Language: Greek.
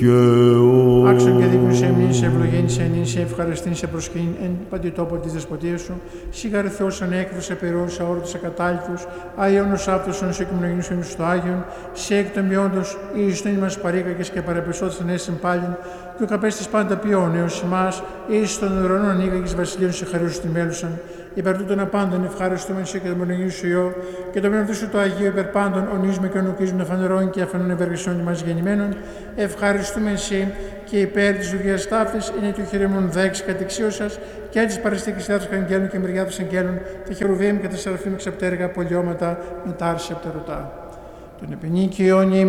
Άξον και δίκουν σε εμείς, σε ευλογήν σε ενήν, σε ευχαριστήν, σε προσκύν, εν παντιτόπο της δεσποτείας σου, σιγάρε Θεός ανέκδος, απειρούς, αόρτους, ακατάληθους, Άγιονος άφτωσον, σε εκμονογήσουν στο Άγιον, σε εκ των ποιόντος, εις τον ημάς παρήκακες και παραπεσότης ενέσιν πάλιν, και ο καπέστης πάντα ποιόν, έως ημάς, εις των ουρανών ανοίγαγες βασιλείων σε χαρούς τη μέλουσαν, υπέρ τούτων απάντων ευχαριστούμεν σε και τον μονογήσου σου Υιό, και το πνεύμα σου το Αγίο υπέρ πάντων, ονίζουμε και ονουκίζουμε αφανερών και αφανών ευεργεσιών ημάς γεννημένων, ευχαριστούμε εσύ και υπέρ της δουλειάς ταύτης είναι του χειρεμών δέξ κατεξίως σας και έτσι παραστήκης θεάτρους αγγέλων και μυριάδους αγγέλων, τα χερουβίμ και τα σεραφείμ εξαπτέργα πολιώματα με τάρση απτερωτά. Τον επινίκιο